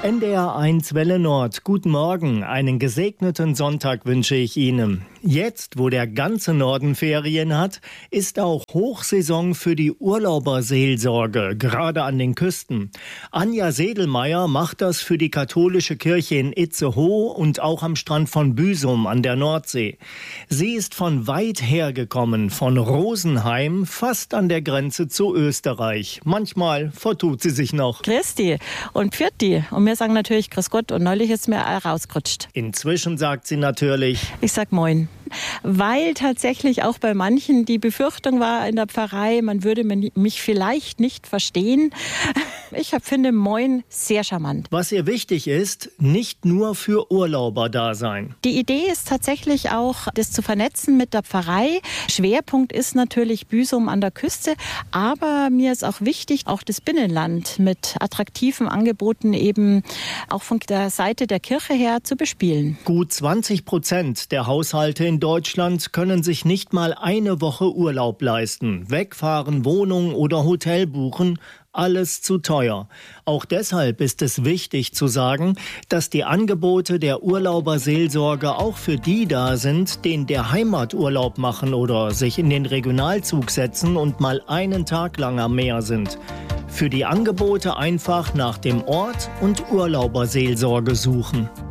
NDR1 Welle Nord, guten Morgen, einen gesegneten Sonntag wünsche ich Ihnen. Jetzt, wo der ganze Norden Ferien hat, ist auch Hochsaison für die Urlauberseelsorge, gerade an den Küsten. Anja Sedelmeier macht das für die katholische Kirche in Itzehoe und auch am Strand von Büsum an der Nordsee. Sie ist von weit her gekommen, von Rosenheim, fast an der Grenze zu Österreich. Manchmal vertut sie sich noch. Christi und Pfirti. Und wir sagen natürlich Grüß Gott und neulich ist mir rausgerutscht. Inzwischen sagt sie natürlich: Ich sag Moin. Weil tatsächlich auch bei manchen die Befürchtung war in der Pfarrei, man würde mich vielleicht nicht verstehen. Ich finde Moin sehr charmant. Was ihr wichtig ist, nicht nur für Urlauber da sein. Die Idee ist tatsächlich auch, das zu vernetzen mit der Pfarrei. Schwerpunkt ist natürlich Büsum an der Küste, aber mir ist auch wichtig, auch das Binnenland mit attraktiven Angeboten eben auch von der Seite der Kirche her zu bespielen. Gut 20% der Haushalte in Deutschland können sich nicht mal eine Woche Urlaub leisten. Wegfahren, Wohnung oder Hotel buchen, alles zu teuer. Auch deshalb ist es wichtig zu sagen, dass die Angebote der Urlauberseelsorge auch für die da sind, denen der Heimaturlaub machen oder sich in den Regionalzug setzen und mal einen Tag lang am Meer sind. Für die Angebote einfach nach dem Ort und Urlauberseelsorge suchen.